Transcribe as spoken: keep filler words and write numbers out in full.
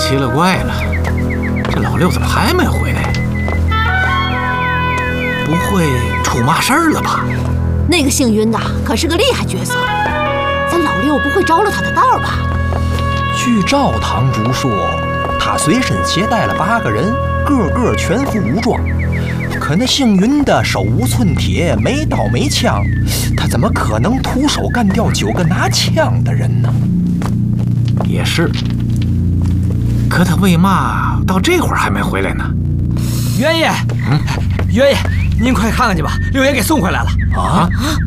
奇了怪了，这老六怎么还没回来？不会出嘛事儿了吧？ 那个姓云的可是个厉害角色，咱老六不会着了他的道吧？ 据赵堂主说，他随身携带了八个人，个个全副武装。可那姓云的手无寸铁，没刀没枪，他怎么可能徒手干掉九个拿枪的人呢？ 也是，可他为嘛到这会儿还没回来呢？ 元爷，嗯，元爷，您快看看去吧，六爷给送回来了。 啊？